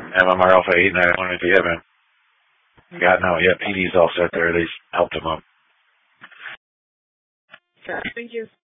MMR Alpha 891 if you haven't gotten out yet. PD's all set there. They helped him up. Sure. Thank you.